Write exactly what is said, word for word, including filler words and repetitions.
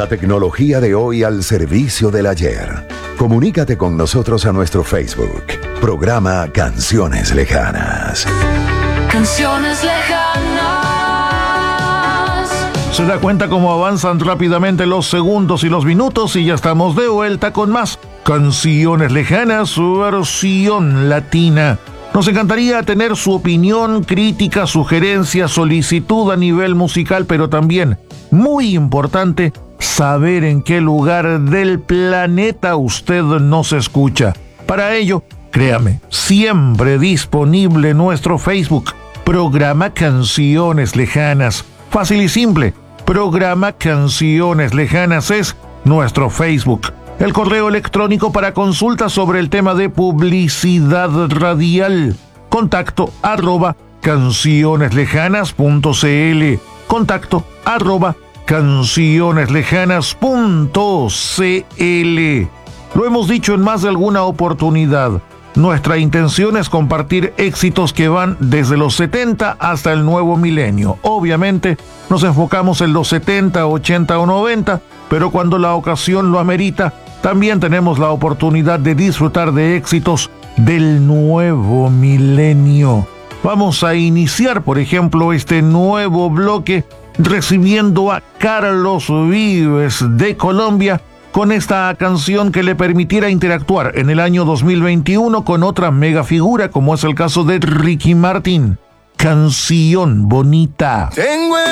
La tecnología de hoy al servicio del ayer. Comunícate con nosotros a nuestro Facebook. Programa Canciones Lejanas. Canciones lejanas. Se da cuenta cómo avanzan rápidamente los segundos y los minutos y ya estamos de vuelta con más Canciones Lejanas, su versión latina. Nos encantaría tener su opinión, crítica, sugerencia, solicitud a nivel musical, pero también, muy importante, saber en qué lugar del planeta usted nos escucha. Para ello, créame, siempre disponible nuestro Facebook, Programa Canciones Lejanas. Fácil y simple, Programa Canciones Lejanas es nuestro Facebook. El correo electrónico para consultas sobre el tema de publicidad radial. Contacto arroba cancioneslejanas.cl. Contacto arroba cancioneslejanas.cl. Lo hemos dicho en más de alguna oportunidad. Nuestra intención es compartir éxitos que van desde los setenta hasta el nuevo milenio. Obviamente nos enfocamos en los setenta, ochenta o noventa, pero cuando la ocasión lo amerita, también tenemos la oportunidad de disfrutar de éxitos del nuevo milenio. Vamos a iniciar, por ejemplo, este nuevo bloque recibiendo a Carlos Vives de Colombia con esta canción que le permitiera interactuar en el año dos mil veintiuno con otra mega figura como es el caso de Ricky Martin. Canción bonita. Tengo